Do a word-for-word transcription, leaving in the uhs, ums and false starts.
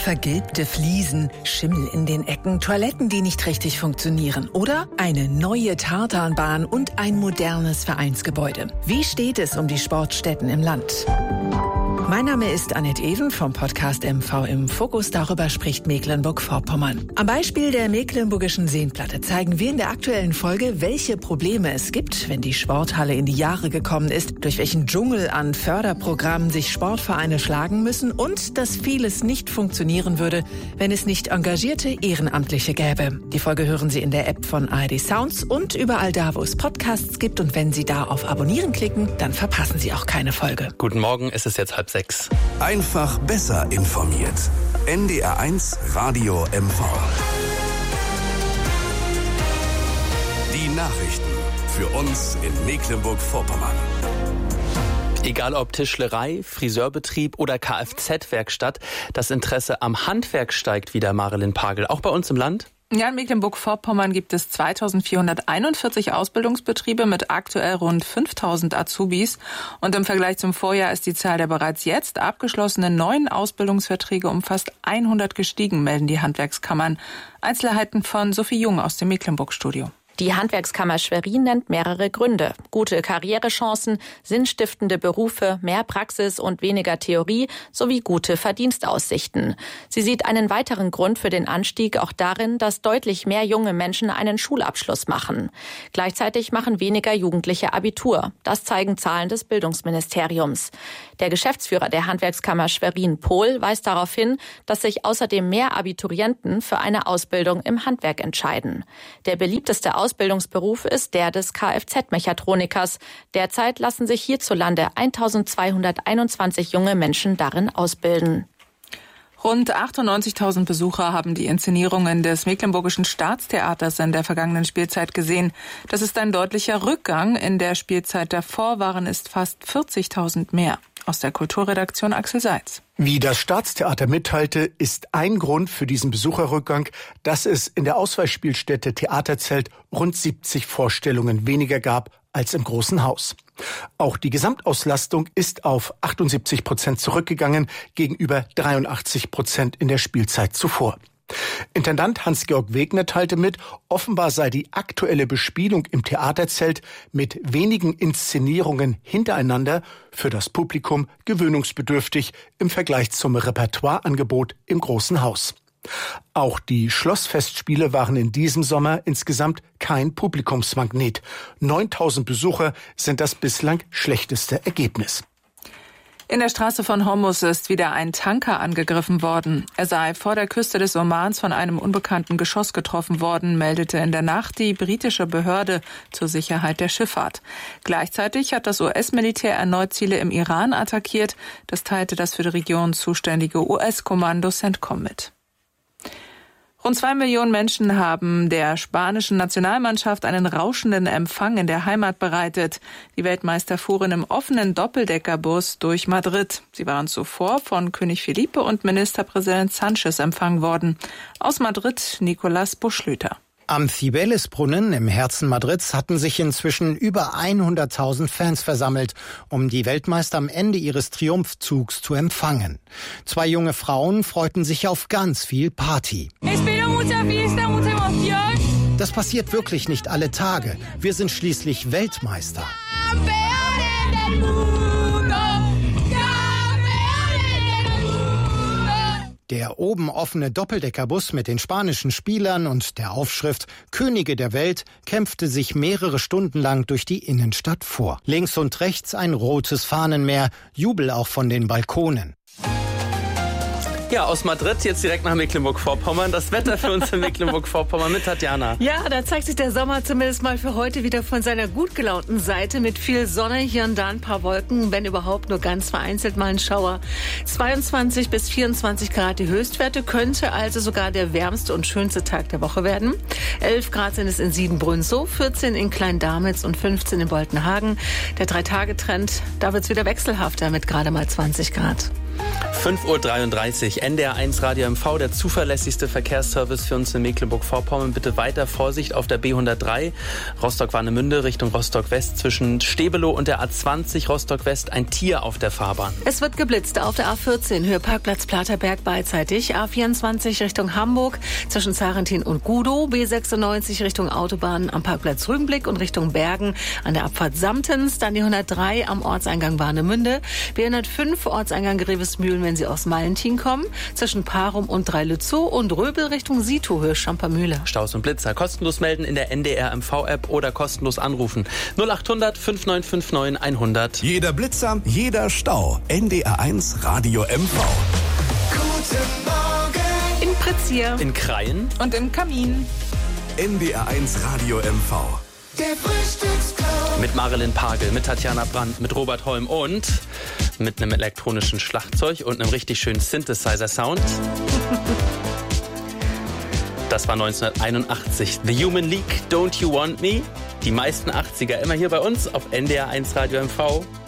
Vergilbte Fliesen, Schimmel in den Ecken, Toiletten, die nicht richtig funktionieren oder eine neue Tartanbahn und ein modernes Vereinsgebäude. Wie steht es um die Sportstätten im Land? Mein Name ist Annette Even vom Podcast M V im Fokus. Darüber spricht Mecklenburg-Vorpommern. Am Beispiel der Mecklenburgischen Seenplatte zeigen wir in der aktuellen Folge, welche Probleme es gibt, wenn die Sporthalle in die Jahre gekommen ist, durch welchen Dschungel an Förderprogrammen sich Sportvereine schlagen müssen und dass vieles nicht funktionieren würde, wenn es nicht engagierte Ehrenamtliche gäbe. Die Folge hören Sie in der App von A R D Sounds und überall da, wo es Podcasts gibt. Und wenn Sie da auf Abonnieren klicken, dann verpassen Sie auch keine Folge. Guten Morgen, es ist jetzt halb sechs. Einfach besser informiert. N D R eins Radio M V. Die Nachrichten für uns in Mecklenburg-Vorpommern. Egal ob Tischlerei, Friseurbetrieb oder Kfz-Werkstatt, das Interesse am Handwerk steigt wieder, Marilyn Pagel. Auch bei uns im Land? Ja, in Mecklenburg-Vorpommern gibt es zweitausendvierhunderteinundvierzig Ausbildungsbetriebe mit aktuell rund fünftausend Azubis. Und im Vergleich zum Vorjahr ist die Zahl der bereits jetzt abgeschlossenen neuen Ausbildungsverträge um fast hundert gestiegen, melden die Handwerkskammern. Einzelheiten von Sophie Jung aus dem Mecklenburg-Studio. Die Handwerkskammer Schwerin nennt mehrere Gründe. Gute Karrierechancen, sinnstiftende Berufe, mehr Praxis und weniger Theorie sowie gute Verdienstaussichten. Sie sieht einen weiteren Grund für den Anstieg auch darin, dass deutlich mehr junge Menschen einen Schulabschluss machen. Gleichzeitig machen weniger Jugendliche Abitur. Das zeigen Zahlen des Bildungsministeriums. Der Geschäftsführer der Handwerkskammer Schwerin, Pohl, weist darauf hin, dass sich außerdem mehr Abiturienten für eine Ausbildung im Handwerk entscheiden. Der beliebteste Ausbildungsberuf ist der des Kfz-Mechatronikers. Derzeit lassen sich hierzulande eintausendzweihunderteinundzwanzig junge Menschen darin ausbilden. Rund achtundneunzigtausend Besucher haben die Inszenierungen des Mecklenburgischen Staatstheaters in der vergangenen Spielzeit gesehen. Das ist ein deutlicher Rückgang. In der Spielzeit davor waren es fast vierzigtausend mehr. Aus der Kulturredaktion Axel Seitz. Wie das Staatstheater mitteilte, ist ein Grund für diesen Besucherrückgang, dass es in der Ausweichspielstätte Theaterzelt rund siebzig Vorstellungen weniger gab als im Großen Haus. Auch die Gesamtauslastung ist auf achtundsiebzig Prozent zurückgegangen gegenüber dreiundachtzig Prozent in der Spielzeit zuvor. Intendant Hans-Georg Wegner teilte mit, offenbar sei die aktuelle Bespielung im Theaterzelt mit wenigen Inszenierungen hintereinander für das Publikum gewöhnungsbedürftig im Vergleich zum Repertoireangebot im Großen Haus. Auch die Schlossfestspiele waren in diesem Sommer insgesamt kein Publikumsmagnet. neuntausend Besucher sind das bislang schlechteste Ergebnis. In der Straße von Hormuz ist wieder ein Tanker angegriffen worden. Er sei vor der Küste des Omans von einem unbekannten Geschoss getroffen worden, meldete in der Nacht die britische Behörde zur Sicherheit der Schifffahrt. Gleichzeitig hat das U S-Militär erneut Ziele im Iran attackiert. Das teilte das für die Region zuständige U S-Kommando CENTCOM mit. Rund zwei Millionen Menschen haben der spanischen Nationalmannschaft einen rauschenden Empfang in der Heimat bereitet. Die Weltmeister fuhren im offenen Doppeldeckerbus durch Madrid. Sie waren zuvor von König Felipe und Ministerpräsident Sánchez empfangen worden. Aus Madrid Nicolás Buschlüter. Am Cibeles-Brunnen im Herzen Madrids hatten sich inzwischen über hunderttausend Fans versammelt, um die Weltmeister am Ende ihres Triumphzugs zu empfangen. Zwei junge Frauen freuten sich auf ganz viel Party. Das passiert wirklich nicht alle Tage. Wir sind schließlich Weltmeister. Der oben offene Doppeldeckerbus mit den spanischen Spielern und der Aufschrift Könige der Welt kämpfte sich mehrere Stunden lang durch die Innenstadt vor. Links und rechts ein rotes Fahnenmeer, Jubel auch von den Balkonen. Ja, aus Madrid jetzt direkt nach Mecklenburg-Vorpommern. Das Wetter für uns in Mecklenburg-Vorpommern mit Tatjana. Ja, da zeigt sich der Sommer zumindest mal für heute wieder von seiner gut gelaunten Seite mit viel Sonne, hier und da ein paar Wolken, wenn überhaupt nur ganz vereinzelt mal ein Schauer. zweiundzwanzig bis vierundzwanzig Grad die Höchstwerte, könnte also sogar der wärmste und schönste Tag der Woche werden. elf Grad sind es in Siebenbrunn-Sow, vierzehn in Klein-Damitz und fünfzehn in Boltenhagen. Der Drei-Tage-Trend, da wird's wieder wechselhafter mit gerade mal zwanzig Grad. fünf Uhr dreiunddreißig, N D R eins Radio M V, der zuverlässigste Verkehrsservice für uns in Mecklenburg-Vorpommern. Bitte weiter Vorsicht auf der B hundertdrei, Rostock-Warnemünde Richtung Rostock-West, zwischen Stebelow und der A zwanzig Rostock-West ein Tier auf der Fahrbahn. Es wird geblitzt auf der A vierzehn, Höhe Parkplatz Platerberg beidseitig, A vierundzwanzig Richtung Hamburg, zwischen Zarentin und Gudow, B sechsundneunzig Richtung Autobahn am Parkplatz Rügenblick und Richtung Bergen an der Abfahrt Samtens, dann die hundertdrei am Ortseingang Warnemünde, B hundertfünf Ortseingang Grevesmühlen, wenn Sie aus Mallentin kommen, zwischen Parum und Dreilützow und Röbel Richtung Sietow, Höhe Schampermühle. Staus und Blitzer kostenlos melden in der N D R M V-App oder kostenlos anrufen. null achthundert fünf neun fünf neun hundert. Jeder Blitzer, jeder Stau. N D R eins Radio M V. Guten Morgen. In Pritzia. In Kraien. Und im Kamin. N D R eins Radio M V. Der Frühstücksclub. Mit Marilyn Pagel, mit Tatjana Brandt, mit Robert Holm und mit einem elektronischen Schlagzeug und einem richtig schönen Synthesizer-Sound. Das war neunzehnhunderteinundachtzig. The Human League, Don't You Want Me? Die meisten achtziger immer hier bei uns auf N D R eins Radio M V.